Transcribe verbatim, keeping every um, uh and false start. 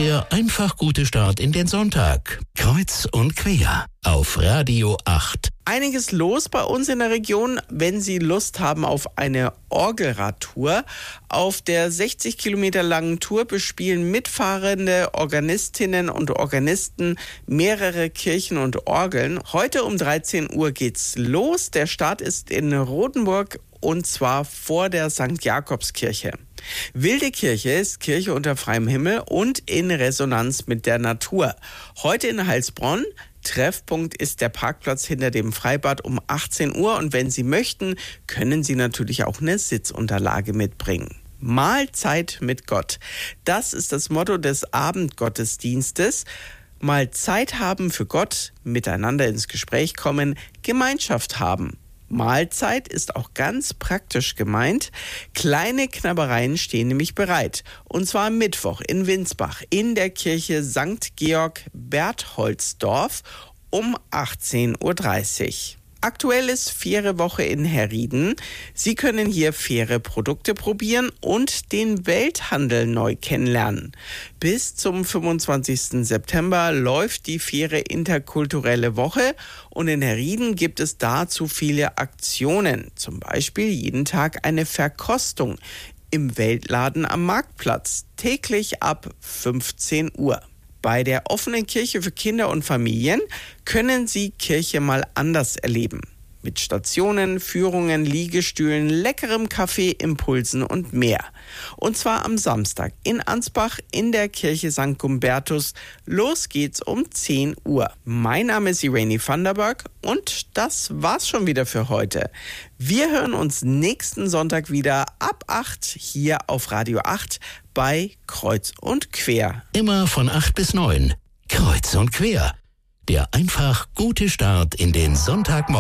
Der einfach gute Start in den Sonntag. Kreuz und quer auf Radio acht. Einiges los bei uns in der Region, wenn Sie Lust haben auf eine Orgelradtour. Auf der sechzig Kilometer langen Tour bespielen mitfahrende Organistinnen und Organisten mehrere Kirchen und Orgeln. Heute um dreizehn Uhr geht's los. Der Start ist in Rothenburg und zwar vor der Sankt Jakobskirche. Wilde Kirche ist Kirche unter freiem Himmel und in Resonanz mit der Natur. Heute in Heilsbronn. Treffpunkt ist der Parkplatz hinter dem Freibad um achtzehn Uhr und wenn Sie möchten, können Sie natürlich auch eine Sitzunterlage mitbringen. Mahlzeit mit Gott. Das ist das Motto des Abendgottesdienstes. Mal Zeit haben für Gott, miteinander ins Gespräch kommen, Gemeinschaft haben. Mahlzeit ist auch ganz praktisch gemeint. Kleine Knabbereien stehen nämlich bereit. Und zwar am Mittwoch in Winsbach in der Kirche Sankt Georg Bertholdsdorf um achtzehn Uhr dreißig. Aktuell ist faire Woche in Herrieden. Sie können hier faire Produkte probieren und den Welthandel neu kennenlernen. Bis zum fünfundzwanzigsten September läuft die faire interkulturelle Woche und in Herrieden gibt es dazu viele Aktionen. Zum Beispiel jeden Tag eine Verkostung im Weltladen am Marktplatz, täglich ab fünfzehn Uhr. Bei der offenen Kirche für Kinder und Familien können Sie Kirche mal anders erleben. Mit Stationen, Führungen, Liegestühlen, leckerem Kaffee, Impulsen und mehr. Und zwar am Samstag in Ansbach in der Kirche Sankt Gumbertus. Los geht's um zehn Uhr. Mein Name ist Irene Vanderberg und das war's schon wieder für heute. Wir hören uns nächsten Sonntag wieder ab acht hier auf Radio acht bei Kreuz und Quer. Immer von acht bis neun. Kreuz und quer. Der einfach gute Start in den Sonntagmorgen.